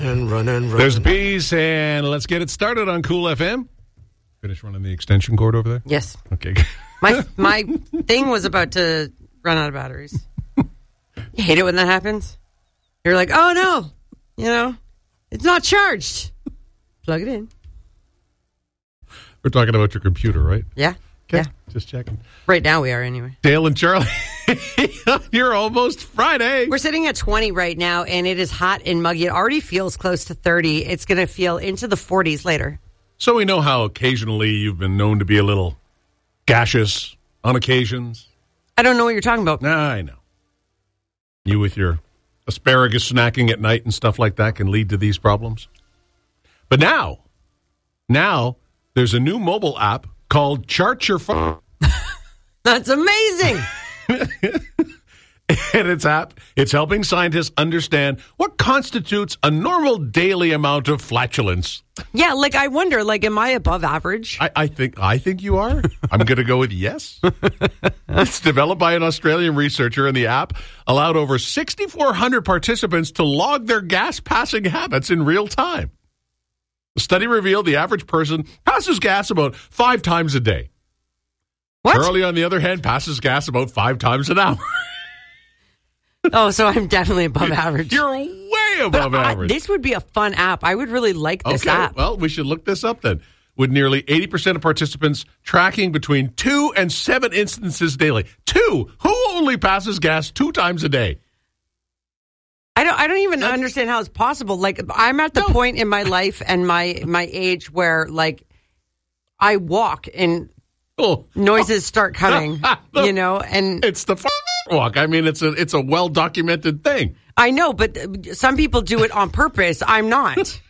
There's the Peas, and let's get it started on Cool FM. Finish running the extension cord over there? Yes. Okay. My thing was about to run out of batteries. You hate it when that happens? You're like, oh no, it's not charged. Plug it in. We're talking about your computer, right? Yeah. Okay. Yeah. Just checking. Right now we are anyway. Dale and Charlie, you're almost Friday. We're sitting at 20 right now, and it is hot and muggy. It already feels close to 30. It's going to feel into the 40s later. So we know how occasionally you've been known to be a little gaseous on occasions. I don't know what you're talking about. I know. You with your asparagus snacking at night and stuff like that can lead to these problems. But now there's a new mobile app called Chart Your Phone. That's amazing. And it's helping scientists understand what constitutes a normal daily amount of flatulence. Yeah, I wonder, am I above average? I think you are. I'm going to go with yes. It's developed by an Australian researcher, and the app allowed over 6,400 participants to log their gas passing habits in real time. The study revealed the average person passes gas about 5 times a day. What? Charlie, on the other hand, passes gas about 5 times an hour. Oh, so I'm definitely above average. You're way above average. This would be a fun app. I would really like this app. Well, we should look this up then. With nearly 80% of participants tracking between 2 and 7 instances daily. 2? Who only passes gas 2 times a day? I don't even understand how it's possible. I'm at the point in my life and my age where I walk and noises start coming, and it's the walk. I mean, it's a well-documented thing. I know, but some people do it on purpose. I'm not.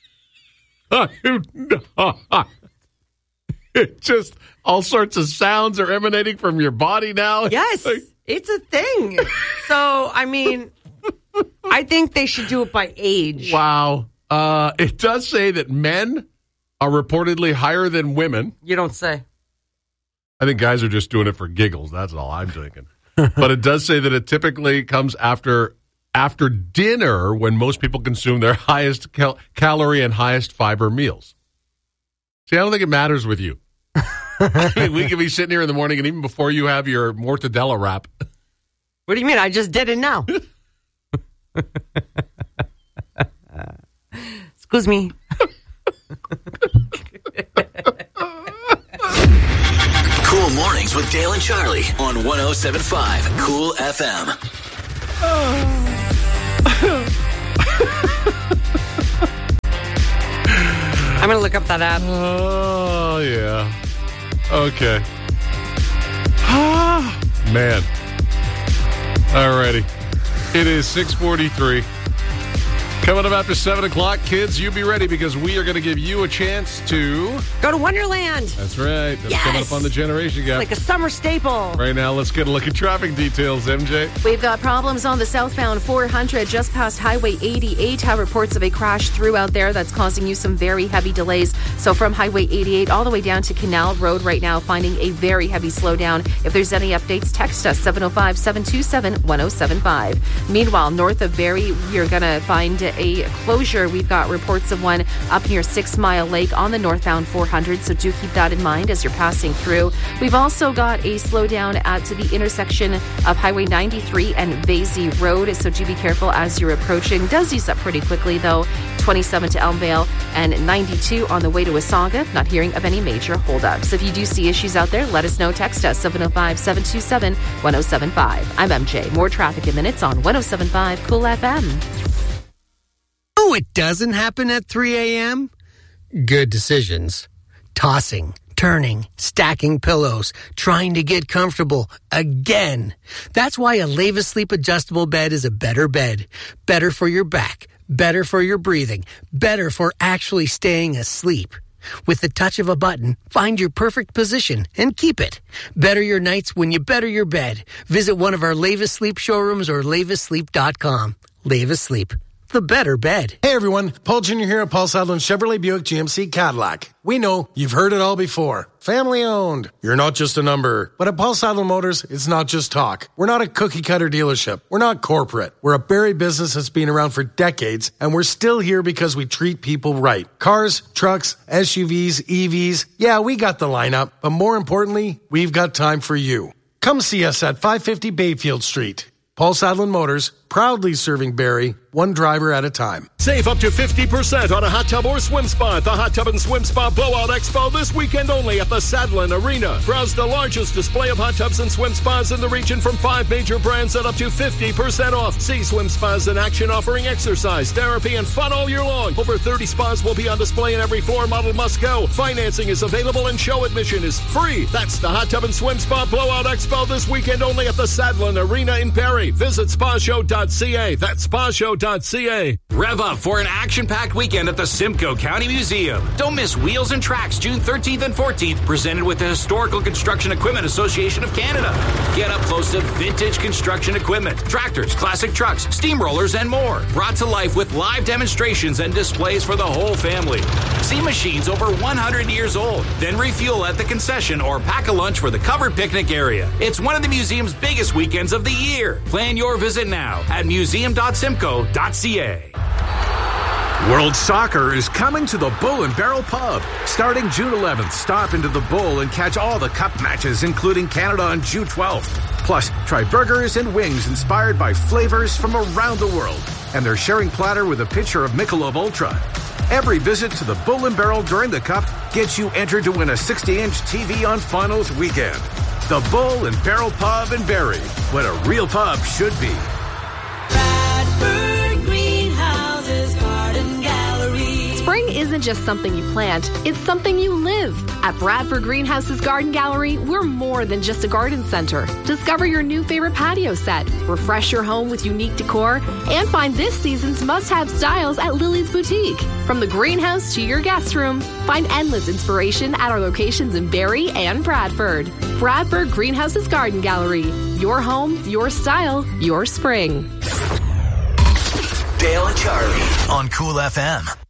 It just all sorts of sounds are emanating from your body now. Yes, it's a thing. So, I mean, I think they should do it by age. Wow. It does say that men are reportedly higher than women. You don't say. I think guys are just doing it for giggles. That's all I'm thinking. But it does say that it typically comes after dinner when most people consume their highest calorie and highest fiber meals. See, I don't think it matters with you. I mean, we could be sitting here in the morning and even before you have your mortadella wrap. What do you mean? I just did it now. Excuse me. Cool Mornings with Dale and Charlie on 107.5 Cool FM. I'm going to look up that app. Oh, yeah. Okay. Man. Alrighty. It is 6:43. Coming up after 7 o'clock, kids, you be ready because we are going to give you a chance to go to Wonderland. That's right. That's coming up on the Generation Gap. Like a summer staple. Right now, let's get a look at traffic details, MJ. We've got problems on the southbound 400 just past Highway 88. Have reports of a crash throughout there that's causing you some very heavy delays. So from Highway 88 all the way down to Canal Road right now, finding a very heavy slowdown. If there's any updates, text us 705-727-1075. Meanwhile, north of Barrie, you're going to find a closure. We've got reports of one up near 6 Mile Lake on the northbound 400, so do keep that in mind as you're passing through. We've also got a slowdown at the intersection of Highway 93 and Vasey Road, so do be careful as you're approaching. Does ease up pretty quickly, though. 27 to Elmvale and 92 on the way to Wasaga. Not hearing of any major holdups. If you do see issues out there, let us know. Text us 705-727-1075. I'm MJ. More traffic in minutes on 107.5 Cool FM. Oh, it doesn't happen at 3 a.m.? Good decisions. Tossing, turning, stacking pillows, trying to get comfortable again. That's why a Leva Sleep adjustable bed is a better bed. Better for your back, better for your breathing, better for actually staying asleep. With the touch of a button, find your perfect position and keep it. Better your nights when you better your bed. Visit one of our Leva Sleep showrooms or levasleep.com. Leva Sleep. the better bed. Hey everyone, Paul Jr. here at Paul Sadlin Chevrolet Buick GMC Cadillac. We know you've heard it all before. Family owned. You're not just a number. But at Paul Sadlin Motors, it's not just talk. We're not a cookie cutter dealership. We're not corporate. We're a Barrie business that's been around for decades, and we're still here because we treat people right. Cars, trucks, SUVs, EVs. Yeah, we got the lineup. But more importantly, we've got time for you. Come see us at 550 Bayfield Street. Paul Sadlin Motors, proudly serving Barrie, one driver at a time. Save up to 50% on a hot tub or swim spa at the Hot Tub and Swim Spa Blowout Expo this weekend only at the Sadlin Arena. Browse the largest display of hot tubs and swim spas in the region from 5 major brands at up to 50% off. See swim spas in action offering exercise, therapy, and fun all year long. Over 30 spas will be on display and every floor model must go. Financing is available and show admission is free. That's the Hot Tub and Swim Spa Blowout Expo this weekend only at the Sadlin Arena in Barrie. Visit spashow.ca. That's spashow.ca. Rev up for an action-packed weekend at the Simcoe County Museum. Don't miss Wheels and Tracks June 13th and 14th, presented with the Historical Construction Equipment Association of Canada. Get up close to vintage construction equipment, tractors, classic trucks, steamrollers, and more. Brought to life with live demonstrations and displays for the whole family. See machines over 100 years old. Then refuel at the concession or pack a lunch for the covered picnic area. It's one of the museum's biggest weekends of the year. Plan your visit now at museum.simcoe.ca. World Soccer is coming to the Bull and Barrel Pub. Starting June 11th, stop into the Bull and catch all the cup matches, including Canada on June 12th. Plus, try burgers and wings inspired by flavors from around the world. And their sharing platter with a pitcher of Michelob Ultra. Every visit to the Bull and Barrel during the Cup gets you entered to win a 60-inch TV on finals weekend. The Bull and Barrel Pub in Barrie, what a real pub should be. Bradford Greenhouses Garden Gallery. Spring isn't just something you plant, it's something you live. At Bradford Greenhouses Garden Gallery, we're more than just a garden center. Discover your new favorite patio set, refresh your home with unique decor, and find this season's must-have styles at Lily's Boutique. From the greenhouse to your guest room, find endless inspiration at our locations in Barrie and Bradford. Bradford Greenhouses Garden Gallery. Your home, your style, your spring. Dale and Charlie on Cool FM.